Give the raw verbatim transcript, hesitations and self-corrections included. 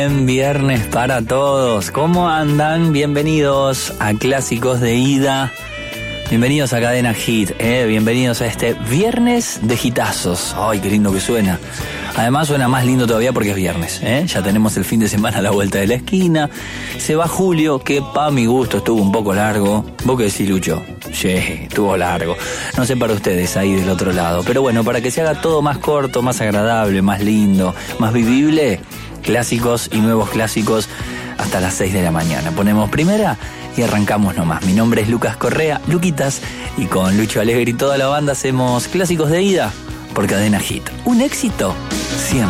Buen viernes para todos. ¿Cómo andan? Bienvenidos a Clásicos de Ida. Bienvenidos a Cadena Hit, ¿eh? Bienvenidos a este viernes de hitazos. Ay, qué lindo que suena. Además suena más lindo todavía porque es viernes, ¿eh? Ya tenemos el fin de semana a la vuelta de la esquina. Se va julio, que pa' mi gusto estuvo un poco largo. ¿Vos qué decís, Lucho? Sí, estuvo largo. No sé para ustedes ahí del otro lado. Pero bueno, para que se haga todo más corto, más agradable, más lindo, más vivible, clásicos y nuevos clásicos hasta las seis de la mañana. Ponemos primera y arrancamos nomás. Mi nombre es Lucas Correa, Luquitas, y con Lucho Alegre y toda la banda hacemos Clásicos de Ida por Cadena Hit. Un éxito siempre.